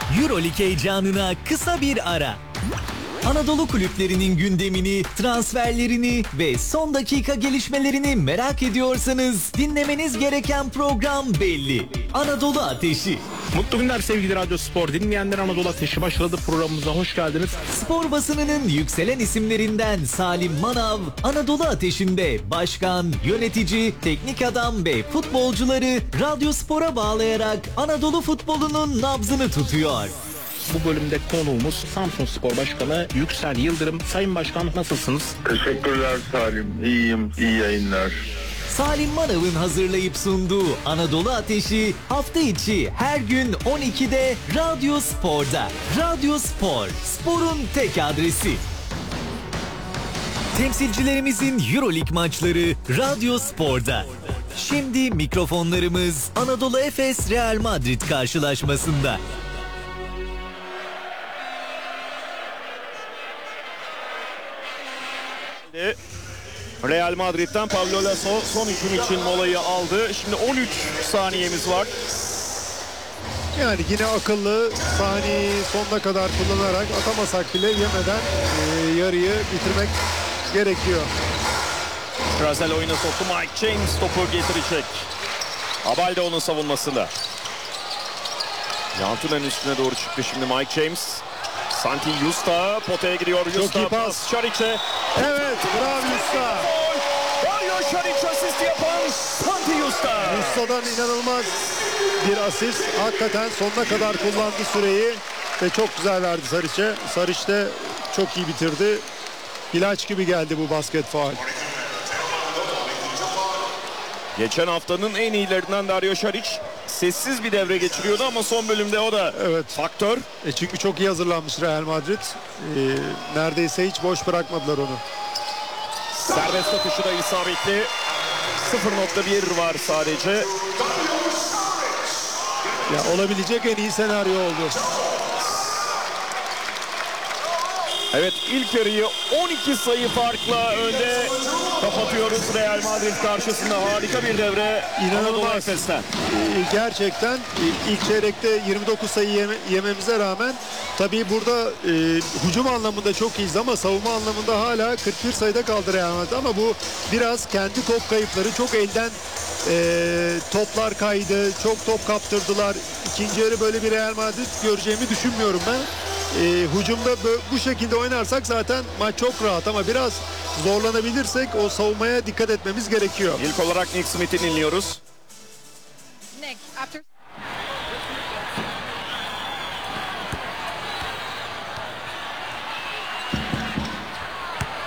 Euroleague heyecanına kısa bir ara. Anadolu kulüplerinin gündemini, transferlerini ve son dakika gelişmelerini merak ediyorsanız dinlemeniz gereken program belli. Anadolu Ateşi. Mutlu günler sevgili Radyo Spor dinleyenler, Anadolu Ateşi başladı, programımıza hoş geldiniz. Spor basınının yükselen isimlerinden Salim Manav, Anadolu Ateşi'nde başkan, yönetici, teknik adam ve futbolcuları Radyo Spor'a bağlayarak Anadolu futbolunun nabzını tutuyor. Bu bölümde konuğumuz Samsunspor Başkanı Yüksel Yıldırım. Sayın Başkan, nasılsınız? Teşekkürler Salim. İyiyim. İyi yayınlar. Salim Manav'ın hazırlayıp sunduğu Anadolu Ateşi hafta içi her gün 12'de Radyo Spor'da. Radyo Spor, sporun tek adresi. Temsilcilerimizin Euroleague maçları Radyo Spor'da. Şimdi mikrofonlarımız Anadolu Efes Real Madrid karşılaşmasında. Real Madrid'den Pablo Laso son hücum için molayı aldı. Şimdi 13 saniyemiz var. Yani yine akıllı, saniyeyi sonuna kadar kullanarak atamasak bile yemeden yarıyı bitirmek gerekiyor. Razel oyuna soktu. Mike James topu getirecek. Abal de onun savunmasında. Yantuna'nın üstüne doğru çıktı şimdi Mike James. Santi Justa potaya gidiyor. Justa iyi pas. Şariç'e. Evet, bravo Justa. Dario Şariç asist yapan Santi Justa. Justa'dan inanılmaz bir asist. Hakikaten sonuna kadar kullandı süreyi ve çok güzel verdi Sariç'e. Sariç de çok iyi bitirdi. İlaç gibi geldi bu basket faul. Geçen haftanın en iyilerinden Dario Şariç sessiz bir devre geçiriyordu ama son bölümde o da Evet. faktör. Çünkü çok iyi hazırlanmış Real Madrid. Neredeyse hiç boş bırakmadılar onu. Serbest atışı da isabetli. 0.1 var sadece. Ya, olabilecek en iyi senaryo oldu. Evet, ilk yarıyı 12 sayı farkla önde kapatıyoruz Real Madrid karşısında. Harika bir devre Anadolu İnanılmaz. Efes'ten. Gerçekten ilk çeyrekte 29 sayı yememize rağmen tabii burada hücum anlamında çok iyiyiz ama savunma anlamında hala 41 sayıda kaldı Real Madrid. Ama bu biraz kendi top kayıpları, çok elden toplar kaydı, çok top kaptırdılar. İkinci yarı böyle bir Real Madrid göreceğimi düşünmüyorum ben. Hücumda bu şekilde oynarsak zaten maç çok rahat ama biraz zorlanabilirsek o savunmaya dikkat etmemiz gerekiyor. İlk olarak Nick Smith'i dinliyoruz. Nick, after